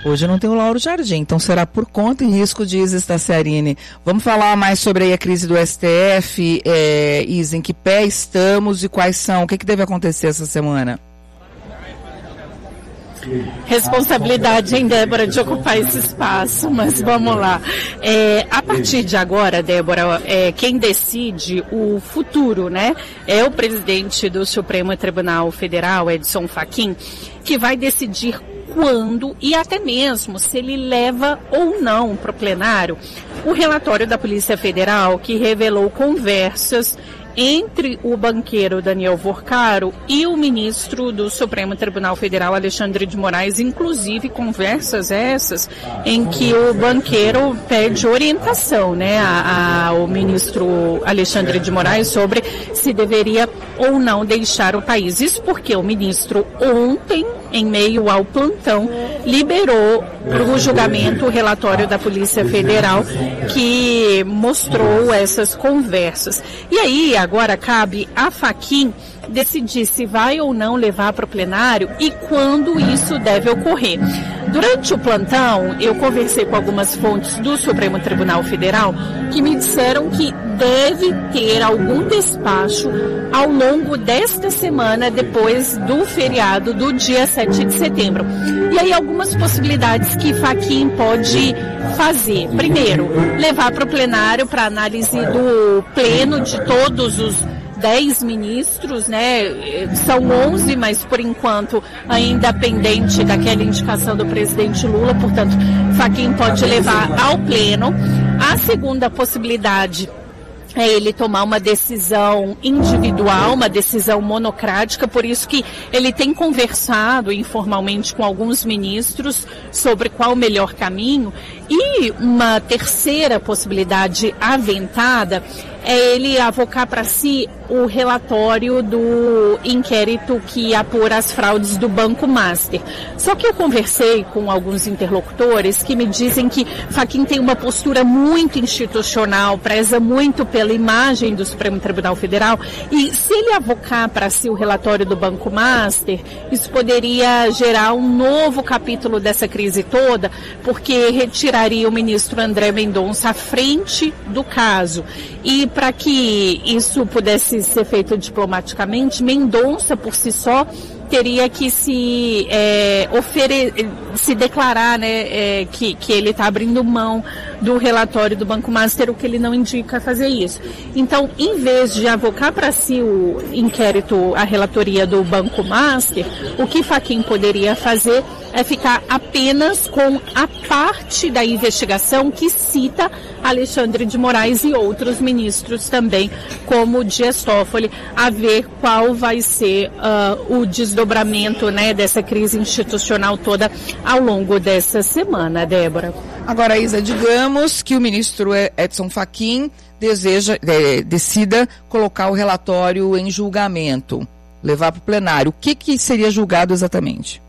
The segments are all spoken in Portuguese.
Hoje não tem o Lauro Jardim, então será por conta e risco de Isa Staciarini. Vamos falar mais sobre aí a crise do STF, Isa, em que pé estamos e quais são, o que deve acontecer essa semana? Responsabilidade, hein, Débora, de ocupar esse espaço, mas vamos lá. A partir de agora, Débora, quem decide o futuro, né, é o presidente do Supremo Tribunal Federal, Edson Fachin, que vai decidir quando e até mesmo se ele leva ou não para o plenário o relatório da Polícia Federal que revelou conversas entre o banqueiro Daniel Vorcaro e o ministro do Supremo Tribunal Federal, Alexandre de Moraes, inclusive conversas essas em que o banqueiro pede orientação, né, ao ministro Alexandre de Moraes sobre se deveria ou não deixar o país. Isso porque o ministro ontem, em meio ao plantão, liberou para o julgamento o relatório da Polícia Federal que mostrou essas conversas. E aí, agora cabe a Fachin decidir se vai ou não levar para o plenário e quando isso deve ocorrer. Durante o plantão, eu conversei com algumas fontes do Supremo Tribunal Federal que me disseram que deve ter algum despacho ao longo desta semana, depois do feriado do dia 7 de setembro. E aí algumas possibilidades que Fachin pode fazer. Primeiro, levar para o plenário para análise do pleno de todos os 10 ministros, né? São 11, mas por enquanto ainda pendente daquela indicação do presidente Lula, portanto, Fachin pode levar ao pleno. A segunda possibilidade é ele tomar uma decisão individual, uma decisão monocrática, por isso que ele tem conversado informalmente com alguns ministros sobre qual o melhor caminho. E uma terceira possibilidade aventada é ele avocar para si o relatório do inquérito que apura as fraudes do Banco Master. Só que eu conversei com alguns interlocutores que me dizem que Fachin tem uma postura muito institucional, preza muito pela imagem do Supremo Tribunal Federal, e se ele avocar para si o relatório do Banco Master, isso poderia gerar um novo capítulo dessa crise toda, porque retiraria o ministro André Mendonça à frente do caso. E para que isso pudesse ser feito diplomaticamente, Mendonça, por si só, teria que se declarar, né, que ele está abrindo mão do relatório do Banco Master, o que ele não indica fazer isso. Então, em vez de avocar para si o inquérito, a relatoria do Banco Master, o que Fachin poderia fazer é ficar apenas com a parte da investigação que cita Alexandre de Moraes e outros ministros também, como Dias Toffoli, a ver qual vai ser o desdobramento, né, dessa crise institucional toda ao longo dessa semana, Débora. Agora, Isa, digamos que o ministro Edson Fachin decida colocar o relatório em julgamento, levar para o plenário. O que seria julgado exatamente?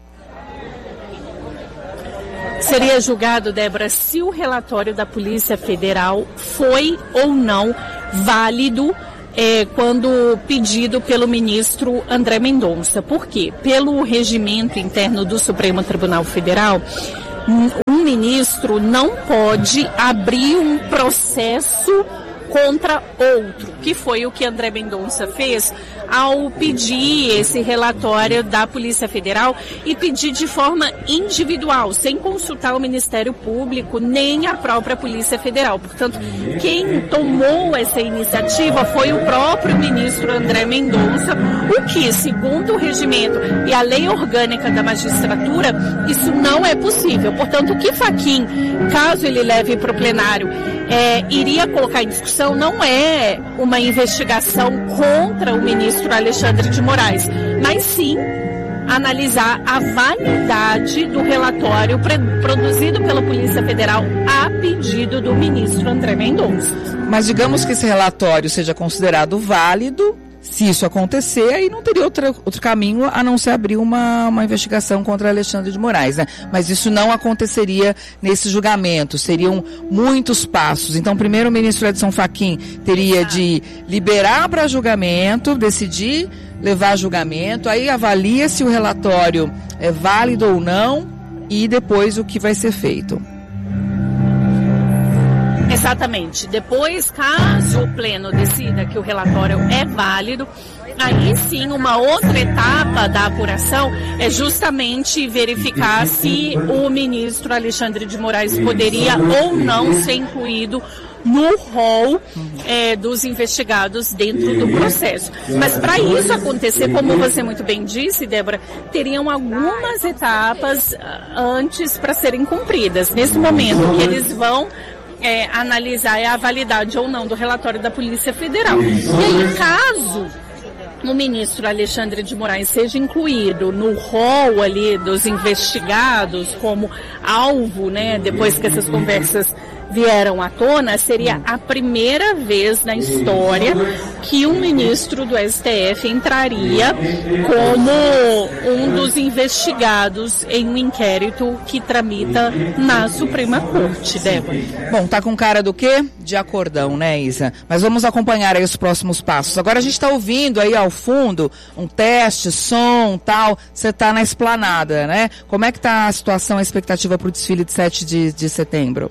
Seria julgado, Débora, se o relatório da Polícia Federal foi ou não válido quando pedido pelo ministro André Mendonça. Por quê? Pelo regimento interno do Supremo Tribunal Federal, um ministro não pode abrir um processo contra outro, que foi o que André Mendonça fez ao pedir esse relatório da Polícia Federal e pedir de forma individual, sem consultar o Ministério Público nem a própria Polícia Federal. Portanto, quem tomou essa iniciativa foi o próprio ministro André Mendonça, o que, segundo o regimento e a lei orgânica da magistratura, isso não é possível. Portanto, o que Fachin, caso ele leve para o plenário, iria colocar em discussão não é uma investigação contra o ministro Alexandre de Moraes, mas sim analisar a validade do relatório produzido pela Polícia Federal a pedido do ministro André Mendonça. Mas digamos que esse relatório seja considerado válido, se isso acontecer, aí não teria outro caminho a não ser abrir uma investigação contra Alexandre de Moraes, né? Mas isso não aconteceria nesse julgamento, seriam muitos passos. Então, primeiro o ministro Edson Fachin teria de liberar para julgamento, decidir levar a julgamento, aí avalia se o relatório é válido ou não, e depois o que vai ser feito. Exatamente. Depois, caso o pleno decida que o relatório é válido, aí sim, uma outra etapa da apuração é justamente verificar se o ministro Alexandre de Moraes poderia ou não ser incluído no rol dos investigados dentro do processo. Mas para isso acontecer, como você muito bem disse, Débora, teriam algumas etapas antes para serem cumpridas. Nesse momento que eles vão analisar a validade ou não do relatório da Polícia Federal. E aí, caso o ministro Alexandre de Moraes seja incluído no rol ali dos investigados como alvo, né, depois que essas conversas vieram à tona, seria a primeira vez na história que um ministro do STF entraria como um dos investigados em um inquérito que tramita na Suprema Corte, Débora. Bom, tá com cara do quê? De acordão, né, Isa? Mas vamos acompanhar aí os próximos passos. Agora a gente tá ouvindo aí ao fundo um teste, som, tal. Você tá na esplanada, né? Como é que tá a situação, a expectativa pro desfile de 7 de setembro?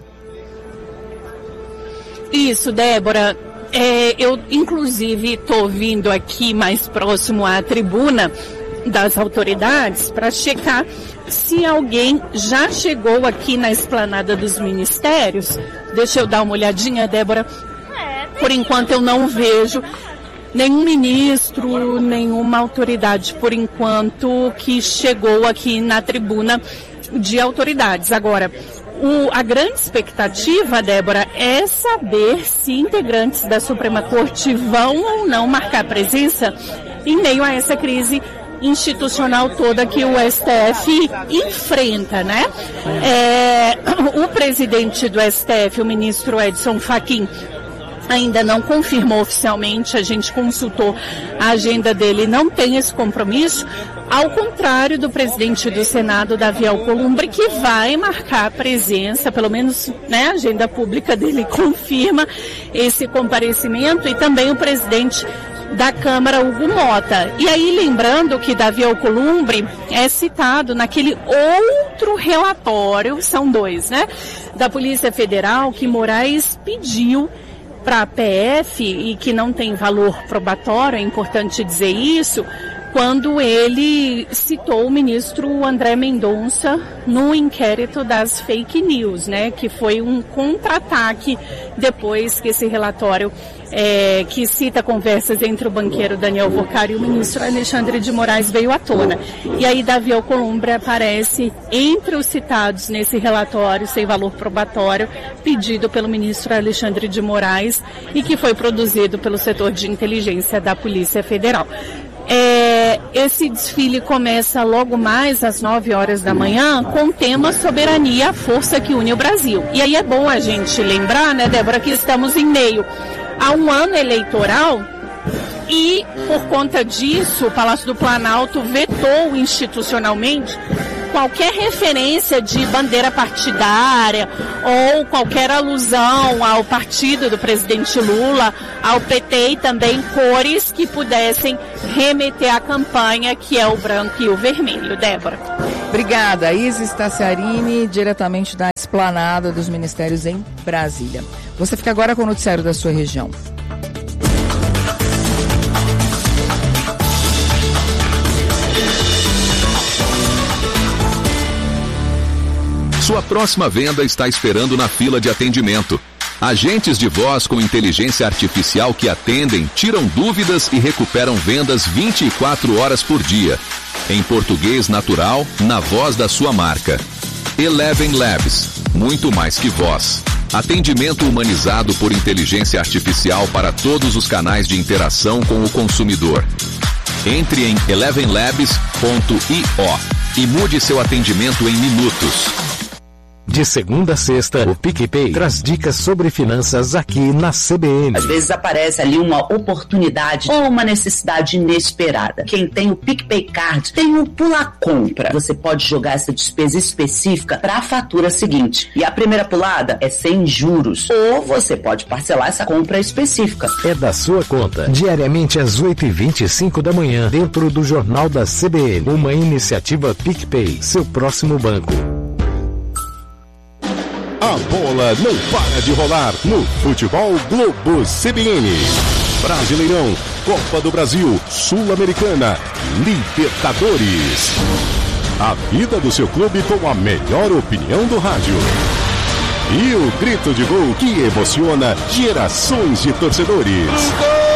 Isso, Débora. Eu, inclusive, estou vindo aqui mais próximo à tribuna das autoridades para checar se alguém já chegou aqui na esplanada dos ministérios. Deixa eu dar uma olhadinha, Débora. Por enquanto eu não vejo nenhum ministro, nenhuma autoridade, por enquanto, que chegou aqui na tribuna de autoridades. Agora, a grande expectativa, Débora, é saber se integrantes da Suprema Corte vão ou não marcar presença em meio a essa crise institucional toda que o STF enfrenta, né? O presidente do STF, o ministro Edson Fachin, ainda não confirmou oficialmente, a gente consultou a agenda dele, não tem esse compromisso, ao contrário do presidente do Senado, Davi Alcolumbre, que vai marcar presença, pelo menos, né, a agenda pública dele confirma esse comparecimento, e também o presidente da Câmara, Hugo Mota. E aí, lembrando que Davi Alcolumbre é citado naquele outro relatório, são dois, né, da Polícia Federal, que Moraes pediu para a PF e que não tem valor probatório, é importante dizer isso, quando ele citou o ministro André Mendonça no inquérito das fake news, né, que foi um contra-ataque depois que esse relatório que cita conversas entre o banqueiro Daniel Vocari e o ministro Alexandre de Moraes veio à tona. E aí Davi Alcolumbre aparece entre os citados nesse relatório sem valor probatório, pedido pelo ministro Alexandre de Moraes e que foi produzido pelo setor de inteligência da Polícia Federal. Esse desfile começa logo mais às 9 horas da manhã com o tema Soberania, a força que une o Brasil. E aí é bom a gente lembrar, né, Débora, que estamos em meio a um ano eleitoral e, por conta disso, o Palácio do Planalto vetou institucionalmente qualquer referência de bandeira partidária ou qualquer alusão ao partido do presidente Lula, ao PT e também cores que pudessem remeter à campanha, que é o branco e o vermelho. Débora. Obrigada, Isis Tassiarini, diretamente da esplanada dos ministérios em Brasília. Você fica agora com o noticiário da sua região. Sua próxima venda está esperando na fila de atendimento. Agentes de voz com inteligência artificial que atendem, tiram dúvidas e recuperam vendas 24 horas por dia. Em português natural, na voz da sua marca. Eleven Labs, muito mais que voz. Atendimento humanizado por inteligência artificial para todos os canais de interação com o consumidor. Entre em elevenlabs.io e mude seu atendimento em minutos. De segunda a sexta, o PicPay traz dicas sobre finanças aqui na CBN. Às vezes aparece ali uma oportunidade ou uma necessidade inesperada. Quem tem o PicPay Card tem o Pula Compra. Você pode jogar essa despesa específica para a fatura seguinte. E a primeira pulada é sem juros. Ou você pode parcelar essa compra específica. É da sua conta. Diariamente às 8h25 da manhã, dentro do Jornal da CBN. Uma iniciativa PicPay, seu próximo banco. A bola não para de rolar no Futebol Globo CBN. Brasileirão, Copa do Brasil, Sul-Americana, Libertadores. A vida do seu clube com a melhor opinião do rádio. E o grito de gol que emociona gerações de torcedores.